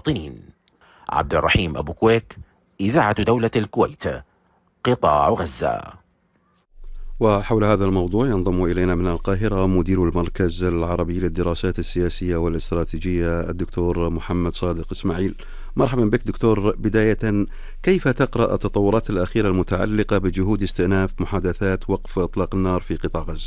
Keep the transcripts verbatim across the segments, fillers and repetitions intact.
المواطنين. عبد الرحيم أبو كويك، إذاعة دولة الكويت، قطاع غزة. وحول هذا الموضوع ينضم إلينا من القاهرة مدير المركز العربي للدراسات السياسية والاستراتيجية الدكتور محمد صادق إسماعيل. مرحبا بك دكتور. بداية، كيف تقرأ التطورات الأخيرة المتعلقة بجهود استئناف محادثات وقف إطلاق النار في قطاع غزة؟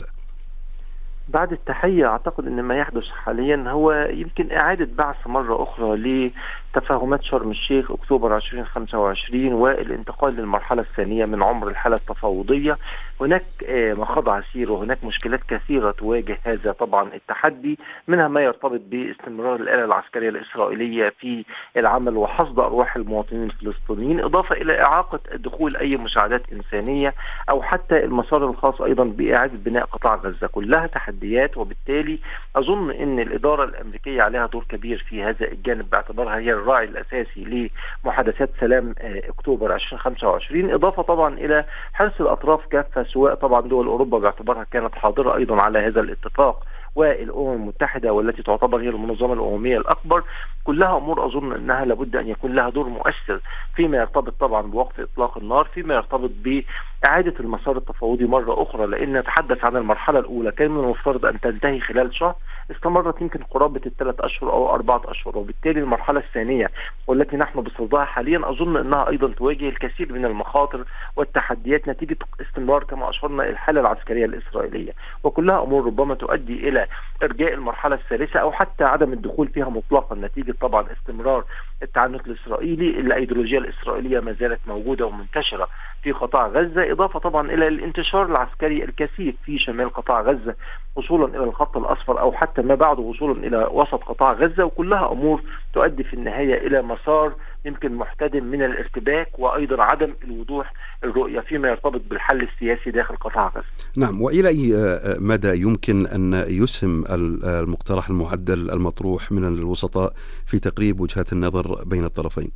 بعد التحية أعتقد أن ما يحدث حاليا هو يمكن إعادة بعث مرة أخرى لتفاهمات شرم الشيخ أكتوبر ألفين وخمسة وعشرين والانتقال للمرحلة الثانية من عمر الحالة التفاوضية. هناك مخاض عسير وهناك مشكلات كثيرة تواجه هذا طبعا التحدي، منها ما يرتبط باستمرار الآلة العسكرية الإسرائيلية في العمل وحصد أرواح المواطنين الفلسطينيين، إضافة إلى إعاقة دخول أي مساعدات إنسانية أو حتى المسار الخاص أيضا بإعادة بناء قطاع غزة. كلها تحديات، وبالتالي أظن أن الإدارة الأمريكية عليها دور كبير في هذا الجانب باعتبارها هي الراعي الأساسي لمحادثات سلام أكتوبر ألفين وخمسة وعشرين، إضافة طبعا إلى حرص الأطراف كافة سواء طبعا دول أوروبا باعتبارها كانت حاضرة أيضا على هذا الاتفاق والأمم المتحدة والتي تعتبر هي المنظمة الأممية الأكبر. كلها أمور أظن أنها لابد أن يكون لها دور مؤثر فيما يرتبط طبعا بوقف إطلاق النار، فيما يرتبط بإعادة المسار التفاوضي مرة أخرى، لأن نتحدث عن المرحلة الأولى كان من المفترض أن تنتهي خلال شهر، استمرت يمكن قرابة الثلاث أشهر أو أربعة أشهر، وبالتالي المرحلة الثانية والتي نحن بصددها حاليا أظن أنها أيضا تواجه الكثير من المخاطر والتحديات نتيجة استمرار كما أشرنا الحالة العسكرية الإسرائيلية، وكلها أمور ربما تؤدي إلى إرجاء المرحلة الثالثة أو حتى عدم الدخول فيها مطلقا نتيجة طبعا استمرار التعنت الإسرائيلي. الأيديولوجية الإسرائيلية ما زالت موجودة ومنتشرة في قطاع غزة، إضافة طبعا إلى الانتشار العسكري الكثيف في شمال قطاع غزة وصولا إلى الخط الأصفر أو حتى ما بعده وصولا إلى وسط قطاع غزة، وكلها أمور تؤدي في النهاية إلى مسار يمكن محتدم من الارتباك وأيضا عدم الوضوح الرؤية فيما يرتبط بالحل السياسي داخل قطاع غزة. نعم، وإلى أي مدى يمكن أن يسهم المقترح المعدل المطروح من الوسطاء في تقريب وجهات النظر بين الطرفين؟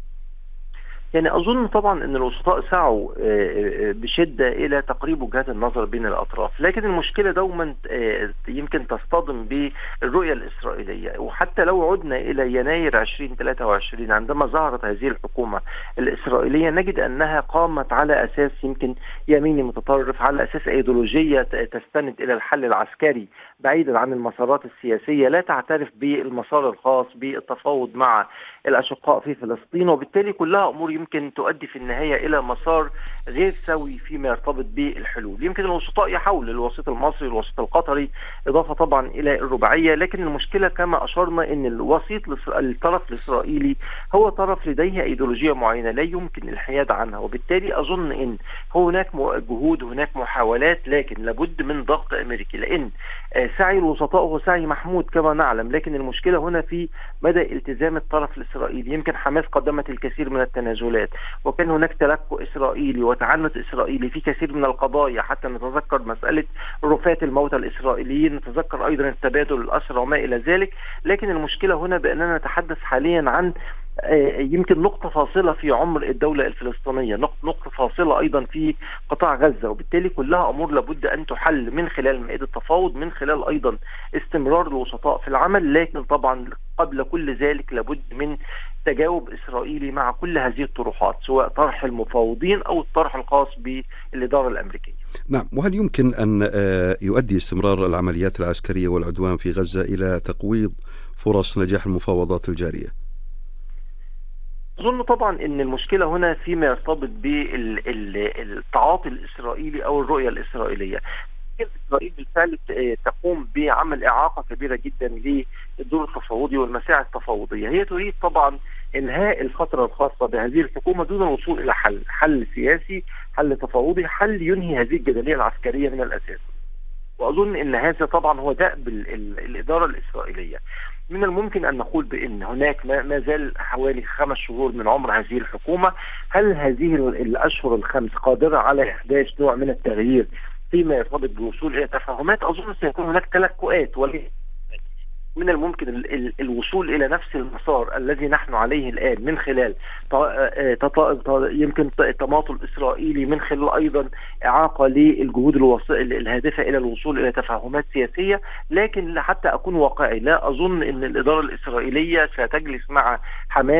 يعني أظن طبعا أن الوسطاء سعوا بشدة إلى تقريب وجهات النظر بين الأطراف، لكن المشكلة دوما يمكن تصطدم بالرؤية الإسرائيلية. وحتى لو عدنا إلى يناير ألفين وثلاثة وعشرين عندما ظهرت هذه الحكومة الإسرائيلية نجد أنها قامت على أساس يمكن يميني متطرف، على أساس أيديولوجية تستند إلى الحل العسكري بعيدا عن المسارات السياسية، لا تعترف بالمسار الخاص بالتفاوض مع الأشقاء في فلسطين، وبالتالي كلها أمور يمكن تؤدي في النهاية إلى مسار غير سوي فيما يرتبط بالحلول. يمكن الوسطاء يحاولوا، الوسيط المصري الوسيط القطري إضافة طبعا إلى الرباعية، لكن المشكلة كما أشرنا أن الوسيط الطرف الإسرائيلي هو طرف لديه أيديولوجية معينة لا يمكن الحياد عنها، وبالتالي أظن أن هناك جهود هناك محاولات، لكن لابد من ضغط أمريكي، لأن سعي الوسطاء هو سعي محمود كما نعلم، لكن المشكلة هنا في مدى التزام الطرف الإسرائيلي. يمكن حماس قدمت الكثير من التنازلات وكان هناك تلكؤ إسرائيلي وتعنت إسرائيلي في كثير من القضايا، حتى نتذكر مسألة رفات الموتى الإسرائيليين، نتذكر أيضا التبادل الأسرى وما إلى ذلك. لكن المشكلة هنا بأننا نتحدث حاليا عن يمكن نقطة فاصلة في عمر الدولة الفلسطينية، نقطة فاصلة أيضا في قطاع غزة، وبالتالي كلها أمور لابد أن تحل من خلال مائدة التفاوض، من خلال أيضا استمرار الوسطاء في العمل. لكن طبعا قبل كل ذلك لابد من تجاوب إسرائيلي مع كل هذه الطروحات، سواء طرح المفاوضين أو الطرح الخاص بالإدارة الأمريكية. نعم، وهل يمكن أن يؤدي استمرار العمليات العسكرية والعدوان في غزة إلى تقويض فرص نجاح المفاوضات الجارية؟ أظن طبعا أن المشكلة هنا فيما يرتبط بالتعاطي الإسرائيلي أو الرؤية الإسرائيلية. إسرائيل بالفعل تقوم بعمل إعاقة كبيرة جدا للدور التفاوضي والمساعي التفاوضية. هي تريد طبعا إنهاء الفترة الخاصة بهذه الحكومة دون الوصول إلى حل حل سياسي، حل تفاوضي، حل ينهي هذه الجدلية العسكرية من الأساس. وأظن أن هذا طبعا هو دأب الإدارة الإسرائيلية. من الممكن أن نقول بأن هناك ما زال حوالي خمس شهور من عمر هذه الحكومة. هل هذه الأشهر الخمس قادرة على إحداث نوع من التغيير فيما يرتبط بالوصول إلى تفاهمات؟ أظن سيكون هناك تلكؤات، ولكن من الممكن الوصول إلى نفس المسار الذي نحن عليه الآن من خلال يمكن تماطل إسرائيلي، من خلال أيضا إعاقة للجهود الهادفة إلى الوصول إلى تفاهمات سياسية. لكن حتى أكون واقعي، لا أظن أن الإدارة الإسرائيلية ستجلس مع حماس